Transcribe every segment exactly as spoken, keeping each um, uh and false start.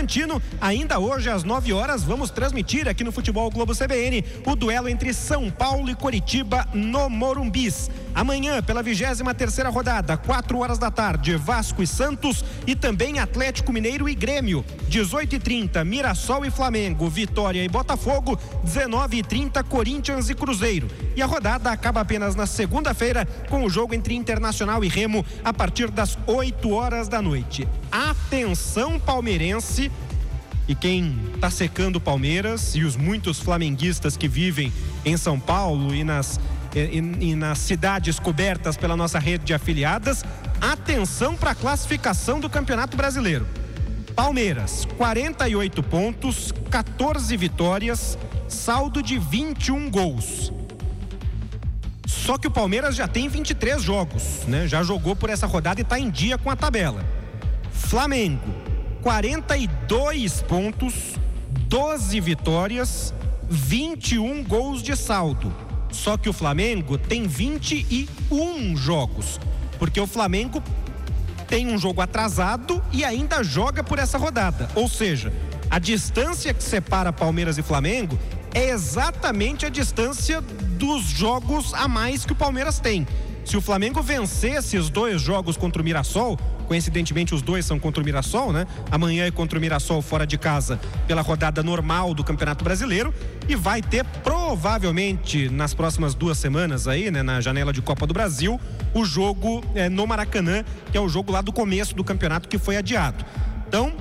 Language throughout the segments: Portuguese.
Bragantino. Ainda hoje, às nove horas, vamos transmitir aqui no Futebol Globo C B N o duelo entre São Paulo e Coritiba no Morumbis. Amanhã, pela vigésima terceira rodada, quatro horas da tarde, Vasco e Santos e também Atlético Mineiro e Grêmio. dezoito e trinta, Mirassol e Flamengo, Vitória e Botafogo. dezenove e trinta, Corinthians e Cruzeiro. E a rodada acaba apenas na segunda-feira com o jogo entre Internacional e Remo a partir das oito horas da noite. Atenção, palmeirense! E quem está secando o Palmeiras e os muitos flamenguistas que vivem em São Paulo e nas, e, e nas cidades cobertas pela nossa rede de afiliadas, atenção para a classificação do Campeonato Brasileiro. Palmeiras, quarenta e oito pontos, quatorze vitórias, saldo de vinte e um gols. Só que o Palmeiras já tem vinte e três jogos, né? Já jogou por essa rodada e está em dia com a tabela. Flamengo, quarenta e dois pontos, doze vitórias, vinte e um gols de saldo. Só que o Flamengo tem vinte e um jogos, porque o Flamengo tem um jogo atrasado e ainda joga por essa rodada. Ou seja, a distância que separa Palmeiras e Flamengo é exatamente a distância dos jogos a mais que o Palmeiras tem. Se o Flamengo vencesse os dois jogos contra o Mirassol, coincidentemente os dois são contra o Mirassol, né? Amanhã é contra o Mirassol fora de casa pela rodada normal do Campeonato Brasileiro, e vai ter provavelmente nas próximas duas semanas aí, né, na janela de Copa do Brasil, o jogo é, no Maracanã, que é o jogo lá do começo do campeonato que foi adiado. Então,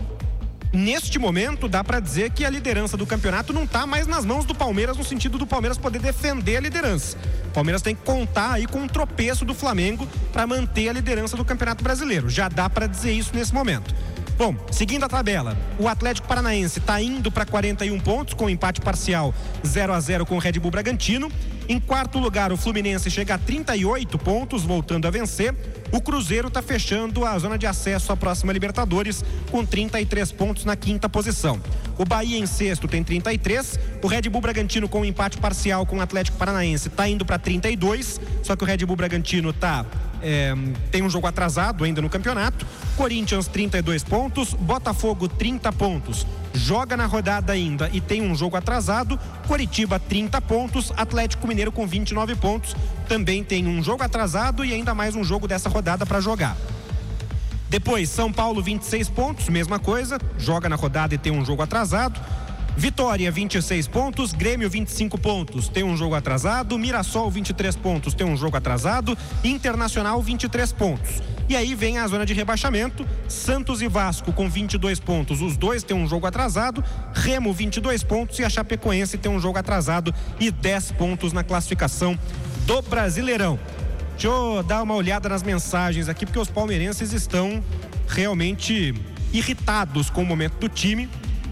neste momento, dá para dizer que a liderança do campeonato não está mais nas mãos do Palmeiras, no sentido do Palmeiras poder defender a liderança. O Palmeiras tem que contar aí com um tropeço do Flamengo para manter a liderança do Campeonato Brasileiro. Já dá para dizer isso nesse momento. Bom, seguindo a tabela, o Atlético Paranaense está indo para quarenta e um pontos, com empate parcial zero a zero com o Red Bull Bragantino. Em quarto lugar, o Fluminense chega a trinta e oito pontos, voltando a vencer. O Cruzeiro está fechando a zona de acesso à próxima Libertadores com trinta e três pontos na quinta posição. O Bahia em sexto tem trinta e três. O Red Bull Bragantino, com um empate parcial com o Atlético Paranaense, está indo para trinta e dois. Só que o Red Bull Bragantino tá, é, tem um jogo atrasado ainda no campeonato. Corinthians, trinta e dois pontos. Botafogo, trinta pontos. Joga na rodada ainda e tem um jogo atrasado. Coritiba, trinta pontos. Atlético Mineiro com vinte e nove pontos. Também tem um jogo atrasado e ainda mais um jogo dessa rodada para jogar. Depois, São Paulo, vinte e seis pontos, mesma coisa, joga na rodada e tem um jogo atrasado. Vitória, vinte e seis pontos. Grêmio, vinte e cinco pontos, tem um jogo atrasado. Mirassol, vinte e três pontos, tem um jogo atrasado. Internacional, vinte e três pontos. E aí vem a zona de rebaixamento. Santos e Vasco com vinte e dois pontos, os dois têm um jogo atrasado. Remo, vinte e dois pontos, e a Chapecoense tem um jogo atrasado e dez pontos na classificação do Brasileirão. Deixa eu dar uma olhada nas mensagens aqui, porque os palmeirenses estão realmente irritados com o momento do time.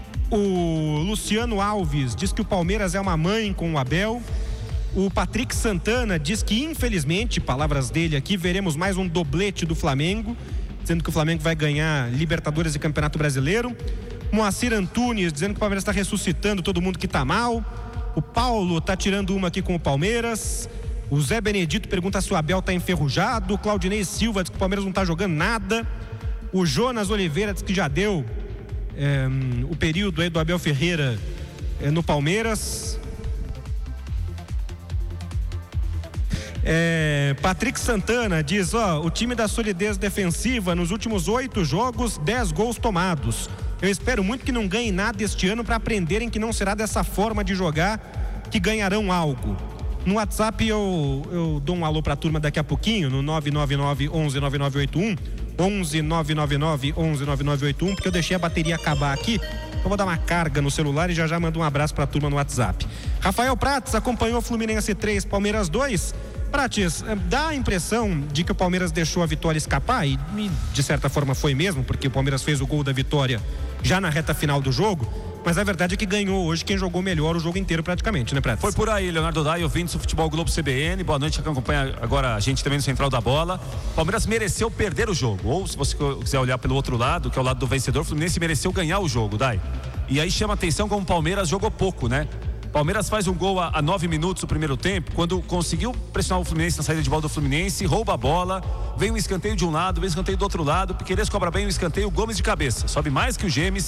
O Luciano Alves diz que o Palmeiras é uma mãe com o Abel. O Patrick Santana diz que, infelizmente, palavras dele aqui, veremos mais um doblete do Flamengo, dizendo que o Flamengo vai ganhar Libertadores e Campeonato Brasileiro. Moacir Antunes dizendo que o Palmeiras está ressuscitando todo mundo que está mal. O Paulo está tirando uma aqui com o Palmeiras. O Zé Benedito pergunta se o Abel está enferrujado. O Claudinei Silva diz que o Palmeiras não está jogando nada. O Jonas Oliveira diz que já deu é, o período aí do Abel Ferreira é, no Palmeiras. É, Patrick Santana diz, ó, o time da solidez defensiva nos últimos oito jogos, dez gols tomados. Eu espero muito que não ganhem nada este ano para aprenderem que não será dessa forma de jogar que ganharão algo. No WhatsApp eu, eu dou um alô pra turma daqui a pouquinho, no nove nove nove, onze, nove nove oito um, onze, nove nove nove, onze, nove nove oito um, porque eu deixei a bateria acabar aqui. Eu vou dar uma carga no celular e já já mando um abraço pra turma no WhatsApp. Rafael Prates acompanhou o Fluminense três, Palmeiras dois. Prates, dá a impressão de que o Palmeiras deixou a vitória escapar, e de certa forma foi mesmo, porque o Palmeiras fez o gol da vitória já na reta final do jogo. Mas a verdade é que ganhou hoje quem jogou melhor o jogo inteiro praticamente, né, Prates? Foi por aí, Leonardo Dai, ouvintes do Futebol Globo C B N. Boa noite, que acompanha agora a gente também no Central da Bola. O Palmeiras mereceu perder o jogo. Ou, se você quiser olhar pelo outro lado, que é o lado do vencedor, o Fluminense mereceu ganhar o jogo, Dai. E aí chama atenção como o Palmeiras jogou pouco, né? Palmeiras faz um gol a, a nove minutos do primeiro tempo, quando conseguiu pressionar o Fluminense na saída de bola do Fluminense, rouba a bola, vem um escanteio de um lado, vem um escanteio do outro lado, Piquerez cobra bem o escanteio, Gomes de cabeça, sobe mais que o Gêmeos,